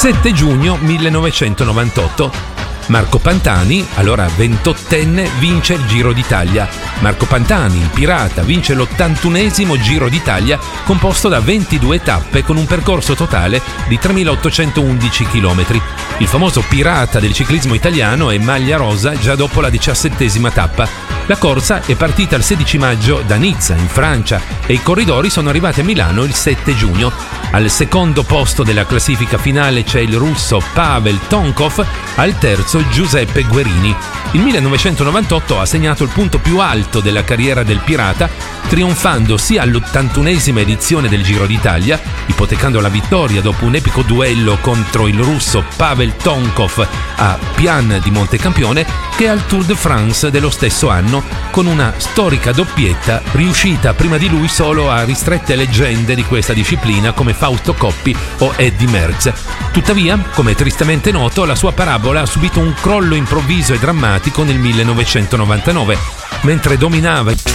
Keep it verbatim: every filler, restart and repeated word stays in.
sette giugno millenovecentonovantotto. Marco Pantani, allora ventottenne, vince il Giro d'Italia. Marco Pantani, il pirata, vince l'ottantunesimo Giro d'Italia composto da ventidue tappe con un percorso totale di tremilaottocentoundici chilometri. Il famoso pirata del ciclismo italiano è maglia rosa già dopo la diciassettesima tappa. La corsa è partita il sedici maggio da Nizza, in Francia, e i corridori sono arrivati a Milano il sette giugno. Al secondo posto della classifica finale c'è il russo Pavel Tonkov, al terzo Giuseppe Guerini. Il millenovecentonovantotto ha segnato il punto più alto della carriera del pirata, trionfando sia all'ottantunesima edizione del Giro d'Italia, ipotecando la vittoria dopo un epico duello contro il russo Pavel Tonkov a Pian di Montecampione, che al Tour de France dello stesso anno, con una storica doppietta riuscita prima di lui solo a ristrette leggende di questa disciplina come Fausto Coppi o Eddy Merckx. Tuttavia, come tristemente noto, la sua parabola ha subito un crollo improvviso e drammatico nel millenovecentonovantanove, mentre dominava